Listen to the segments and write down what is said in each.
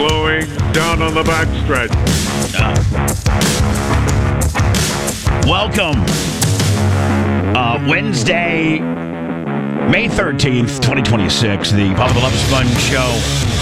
slowing down on the backstretch. Welcome. Wednesday, May 13th, 2026, the Bubba the Love Sponge Show.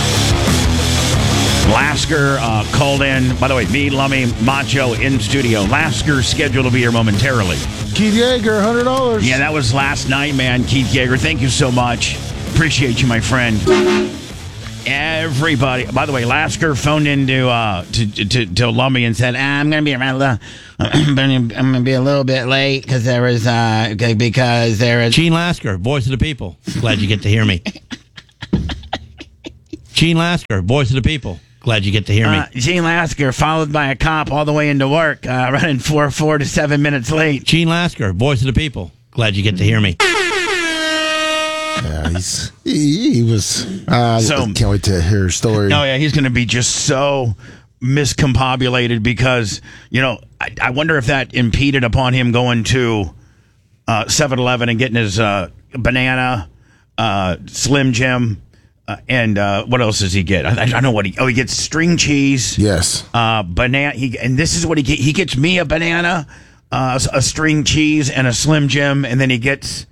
Lasker called in. By the way, me, Lummy, Macho in studio. Lasker scheduled to be here momentarily. Keith Yeager, $100. Yeah, that was last night, man. Keith Yeager, thank you so much. Appreciate you, my friend. Everybody. By the way, Lasker phoned in to Lummy and said, "I'm going to be around. I'm going to be a little bit late because there is Gene Lasker, voice of the people. Glad you get to hear me. Gene Lasker, voice of the people. Glad you get to hear me. Gene Lasker, followed by a cop all the way into work, running 4 to 7 minutes late. Gene Lasker, voice of the people. Glad you get to hear me. Yeah, he was. Can't wait to hear his story. Oh, yeah, he's going to be just so miscombobulated because, I wonder if that impeded upon him going to 7-Eleven and getting his banana, Slim Jim, and what else does he get? I don't know what he gets string cheese. Yes. Banana. And this is what he gets. He gets me a banana, a string cheese, and a Slim Jim, and then he gets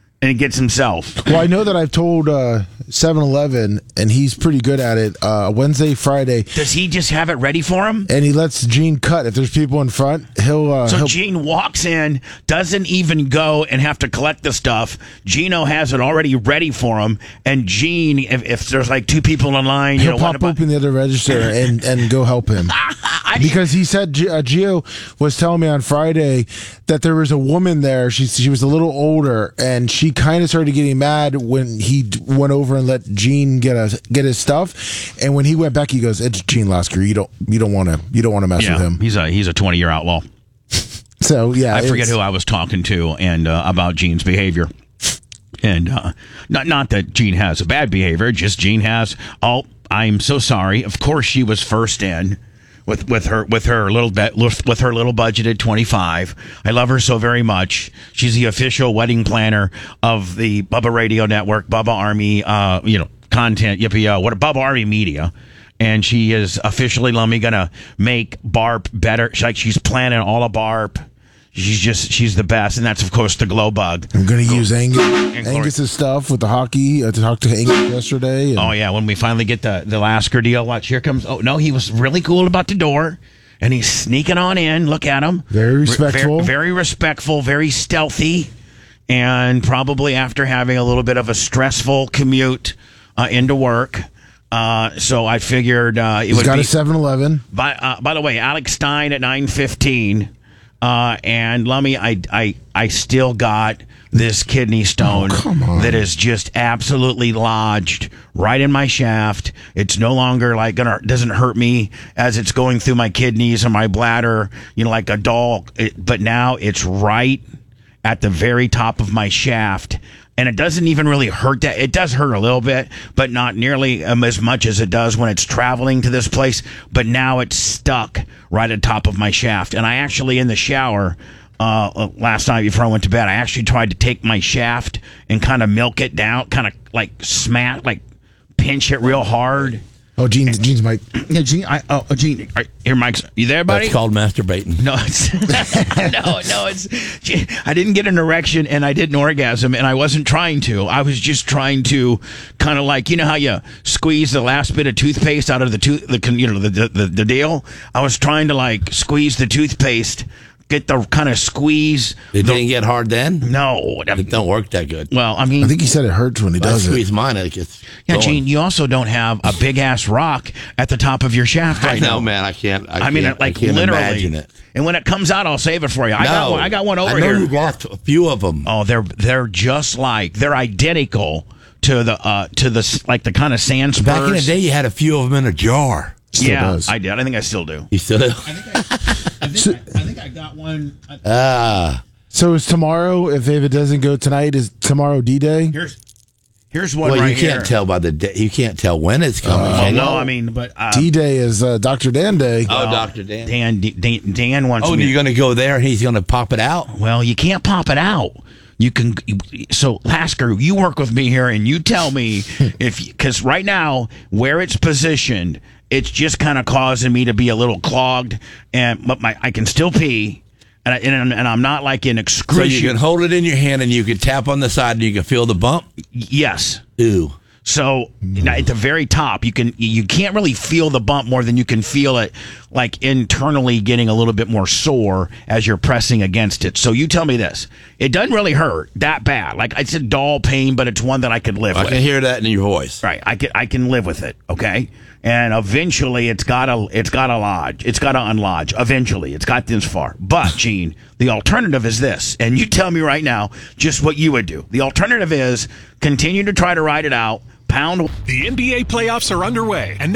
himself. Well, I know that I've told 7-Eleven, and he's pretty good at it. Wednesday, Friday. Does he just have it ready for him? And he lets Gene cut. If there's people in front, he'll... Gene walks in, doesn't even go and have to collect the stuff. Gino has it already ready for him. And Gene, if there's like two people in line... He'll pop open the other register and go help him. Because he said, Gio was telling me on Friday that there was a woman there. She was a little older, and she kind of started getting mad when he went over and let Gene get his stuff. And when he went back, he goes, "It's Gene Lasker. You don't want to mess with him. He's a 20-year outlaw." So yeah, I forget who I was talking to and about Gene's behavior. And not that Gene has a bad behavior, just Gene has. Oh, I'm so sorry. Of course, she was first in. With her little budgeted 25. I love her so very much. She's the official wedding planner of the Bubba Radio Network, Bubba Army, content. Yippee! Bubba Army Media, and she is officially gonna make Barb better. She's planning all of Barb. She's the best, and that's of course the glow bug. I'm gonna use Angus's stuff with the hockey. I talked to Angus yesterday. Oh yeah, when we finally get the Lasker deal, watch, here comes. Oh no, he was really cool about the door, and he's sneaking on in. Look at him, very respectful, very respectful, very stealthy, and probably after having a little bit of a stressful commute into work. So I figured he's got a 7-Eleven. By the way, Alex Stein at 9:15. And Lummy, I still got this kidney stone that is just absolutely lodged right in my shaft. It's no longer doesn't hurt me as it's going through my kidneys or my bladder, like a doll. But now it's right at the very top of my shaft. And it doesn't even really hurt that. It does hurt a little bit, but not nearly as much as it does when it's traveling to this place. But now it's stuck right at the top of my shaft. And I actually, in the shower last night before I went to bed, I actually tried to take my shaft and kind of milk it down, kind of pinch it real hard. Oh, Gene's Mike. Yeah, Gene. Gene. Here, Mike. You there, buddy? That's called masturbating. No, it's I didn't get an erection and I didn't orgasm, and I wasn't trying to. I was just trying to kind of how you squeeze the last bit of toothpaste out of the deal. I was trying to squeeze the toothpaste. Get the kind of squeeze. It didn't get hard then? No. It don't work that good. Well, I think he said it hurts when he does it. Squeeze mine, it gets going. Gene, you also don't have a big-ass rock at the top of your shaft right now. I know, man. I can't literally. imagine it. And when it comes out, I'll save it for you. I got one over here. I know you got a few of them. Oh, they're just they're identical to the kind of sand spurs. Back in the day, you had a few of them in a jar. Still does. I did. I think I still do. You still do? I think I got one. So is tomorrow, if it doesn't go tonight, is tomorrow D-Day? Here's one well, right you can't here. tell by the day. You can't tell when it's coming. But D-Day is Dr. Dan Day. Dr. Dan. Dan wants me. Oh, you're going to go there and he's going to pop it out? Well, you can't pop it out. You can. So, Lasker, you work with me here, and you tell me because right now where it's positioned it's just kind of causing me to be a little clogged, but I can still pee, and I'm not like in So excruciating. you can hold it in your hand and you can tap on the side and you can feel the bump? Yes. Ooh. So at the very top, you can't really feel the bump more than you can feel it like internally getting a little bit more sore as you're pressing against it. So you tell me this: it doesn't really hurt that bad. Like it's a dull pain, but it's one that I could live with. I can hear that in your voice. Right, I can live with it. Okay, and eventually it's gotta lodge. It's gotta unlodge. Eventually, it's got this far. But Gene, the alternative is this, and you tell me right now just what you would do. The alternative is continue to try to ride it out. Pound. The NBA playoffs are underway, and